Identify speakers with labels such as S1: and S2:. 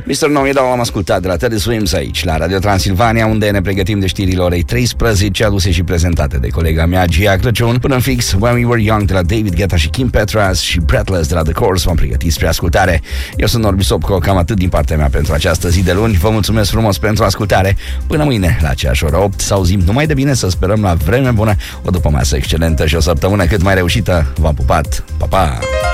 S1: Mr. No Me Down am ascultat de la Teddy Swims aici, la Radio Transilvania, unde ne pregătim de știrile orei 13, aduse și prezentate de colega mea, Gia Crăciun. Până în fix, When We Were Young de la David Guetta și Kim Petras și Breathless de la The Course v-am pregătit spre ascultare. Eu sunt Norbi Sopco, cam atât din partea mea pentru această zi de luni. Vă mulțumesc frumos pentru ascultare. Până mâine, la aceeași oră 8, să auzim numai de bine, să sperăm la vreme bună, o după masă excelentă și o săptămână cât mai reușită. V-am pupat, pa, pa!